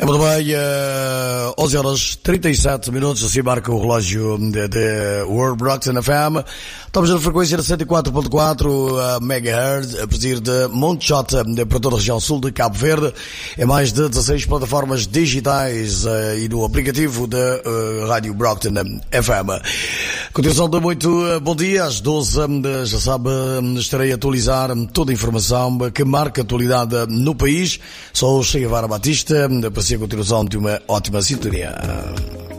Muito bem, 11 horas 37 minutos, assim marca o relógio de World Brockton FM. Estamos na frequência de 104.4 MHz, a partir de Montshot, para toda a região sul de Cabo Verde, em mais de 16 plataformas digitais e no aplicativo da Rádio Brockton FM. Continuação de muito bom dia, às 12, já sabe, estarei a atualizar toda a informação que marca a atualidade no país. Sou o Che Guevara Batista, para ser a continuação de uma ótima sintonia.